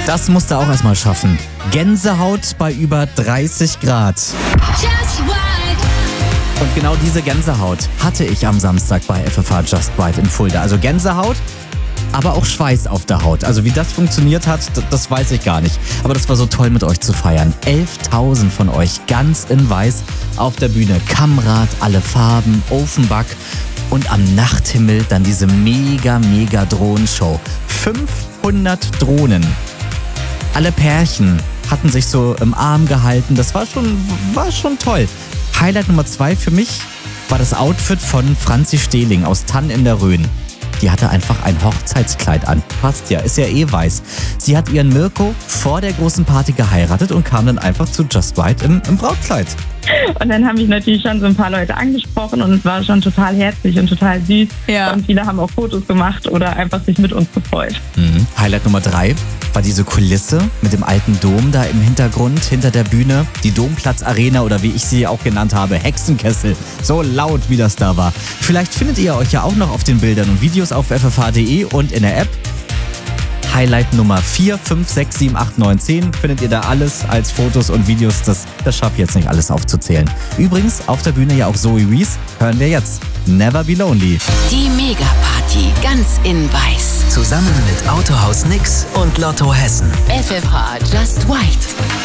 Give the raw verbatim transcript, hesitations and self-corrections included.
Das musst du auch erstmal schaffen. Gänsehaut bei über dreißig Grad. Und genau diese Gänsehaut hatte ich am Samstag bei F F H Just Right in Fulda. Also Gänsehaut, aber auch Schweiß auf der Haut. Also wie das funktioniert hat, das, das weiß ich gar nicht. Aber das war so toll mit euch zu feiern. elftausend von euch ganz in weiß auf der Bühne. Kammrad, alle Farben, Ofenback und am Nachthimmel dann diese mega, mega Drohnenshow. fünfhundert Drohnen. Alle Pärchen hatten sich so im Arm gehalten. Das war schon, war schon toll. Highlight Nummer zwei für mich war das Outfit von Franzi Stehling aus Tann in der Rhön. Die hatte einfach ein Hochzeitskleid an. Passt ja, ist ja eh weiß. Sie hat ihren Mirko vor der großen Party geheiratet und kam dann einfach zu Just Right im, im Brautkleid. Und dann haben mich natürlich schon so ein paar Leute angesprochen und es war schon total herzlich und total süß. Ja. Und viele haben auch Fotos gemacht oder einfach sich mit uns gefreut. Mhm. Highlight Nummer drei war diese Kulisse mit dem alten Dom da im Hintergrund, hinter der Bühne. Die Domplatz Arena oder wie ich sie auch genannt habe, Hexenkessel. So laut, wie das da war. Vielleicht findet ihr euch ja auch noch auf den Bildern und Videos auf f f h punkt d e und in der App. Highlight Nummer vier, fünf, sechs, sieben, acht, neun, zehn findet ihr da alles als Fotos und Videos. Das, das schaffe ich jetzt nicht alles aufzuzählen. Übrigens auf der Bühne ja auch Zoe Reese. Hören wir jetzt Never Be Lonely. Die Mega-Party ganz in weiß. Zusammen mit Autohaus Nix und Lotto Hessen. F F H Just Right.